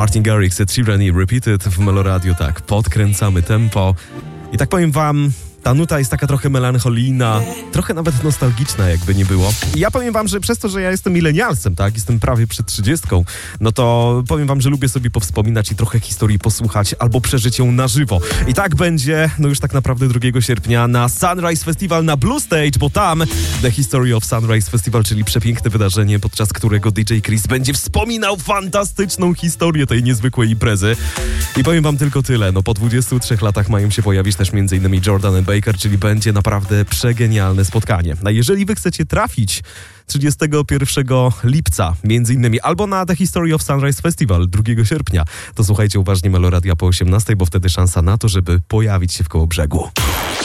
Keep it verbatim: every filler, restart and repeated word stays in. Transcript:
Martin Garrix, Ed Sheeran i Repeated w Meloradiu. Tak, podkręcamy tempo. I tak powiem wam, ta nuta jest taka trochę melancholijna, trochę nawet nostalgiczna, jakby nie było. I ja powiem wam, że przez to, że ja jestem milenialsem, tak, jestem prawie przed trzydziestką, no to powiem wam, że lubię sobie powspominać i trochę historii posłuchać albo przeżyć ją na żywo. I tak będzie, no już tak naprawdę drugiego sierpnia na Sunrise Festival na Blue Stage, bo tam The History of Sunrise Festival, czyli przepiękne wydarzenie, podczas którego D J Chris będzie wspominał fantastyczną historię tej niezwykłej imprezy. I powiem wam tylko tyle, no po dwudziestu trzech latach mają się pojawić też między innymi Jordan and Baker, czyli będzie naprawdę przegenialne spotkanie. A jeżeli wy chcecie trafić trzydziestego pierwszego lipca, między innymi albo na The History of Sunrise Festival drugiego sierpnia, to słuchajcie uważnie Meloradia po osiemnastej, bo wtedy szansa na to, żeby pojawić się w Kołobrzegu.